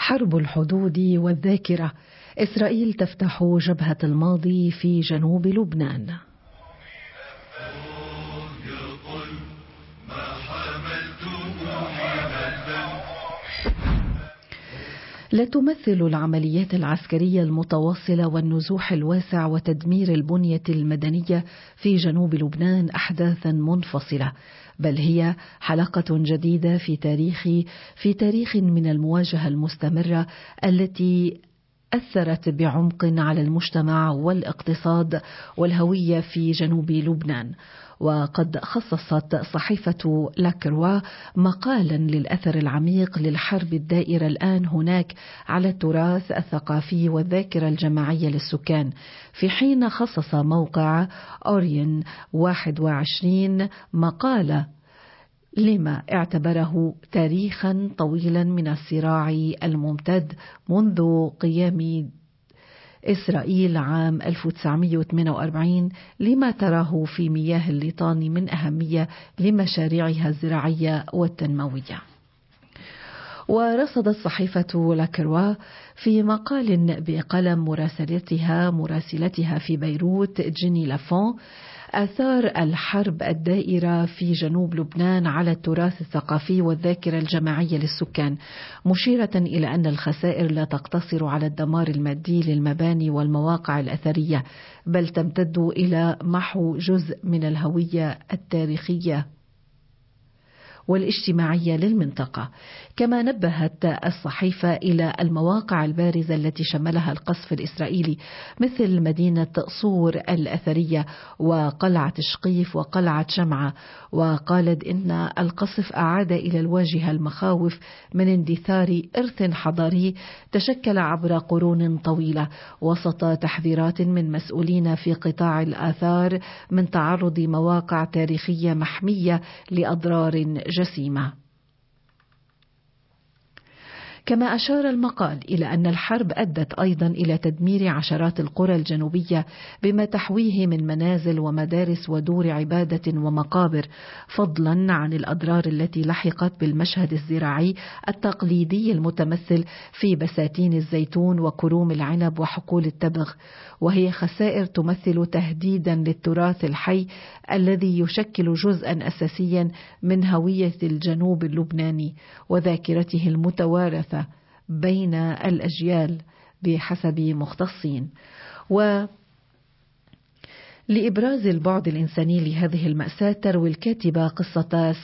حرب الحدود والذاكرة. إسرائيل تفتح جبهة الماضي في جنوب لبنان. لا تمثل العمليات العسكرية المتواصلة والنزوح الواسع وتدمير البنية المدنية في جنوب لبنان أحداثا منفصلة، بل هي حلقة جديدة في تاريخ من المواجهة المستمرة التي أثرت بعمق على المجتمع والاقتصاد والهوية في جنوب لبنان. وقد خصصت صحيفة لاكروا مقالا للأثر العميق للحرب الدائرة الآن هناك على التراث الثقافي والذاكرة الجماعية للسكان، في حين خصص موقع أوريون 21 مقالة لما اعتبره تاريخا طويلا من الصراع الممتد منذ قيام إسرائيل عام 1948 لما تراه في مياه الليطان من أهمية لمشاريعها الزراعية والتنموية. ورصدت صحيفة لاكروا في مقال بقلم مراسلتها في بيروت جيني لافون آثار الحرب الدائرة في جنوب لبنان على التراث الثقافي والذاكرة الجماعية للسكان، مشيرة إلى أن الخسائر لا تقتصر على الدمار المادي للمباني والمواقع الأثرية، بل تمتد إلى محو جزء من الهوية التاريخية والاجتماعية للمنطقة. كما نبهت الصحيفة إلى المواقع البارزة التي شملها القصف الإسرائيلي مثل مدينة صور الأثرية وقلعة شقيف وقلعة شمعة، وقالت إن القصف أعاد إلى الواجهة المخاوف من اندثار إرث حضاري تشكل عبر قرون طويلة، وسط تحذيرات من مسؤولين في قطاع الآثار من تعرض مواقع تاريخية محمية لأضرار جسيمة. كما أشار المقال إلى أن الحرب أدت أيضا إلى تدمير عشرات القرى الجنوبية بما تحويه من منازل ومدارس ودور عبادة ومقابر، فضلا عن الأضرار التي لحقت بالمشهد الزراعي التقليدي المتمثل في بساتين الزيتون وكروم العنب وحقول التبغ، وهي خسائر تمثل تهديدا للتراث الحي الذي يشكل جزءا أساسيا من هوية الجنوب اللبناني وذاكرته المتوارثة بين الأجيال بحسب مختصين. لإبراز البعد الإنساني لهذه المأساة تروي الكاتبة قصة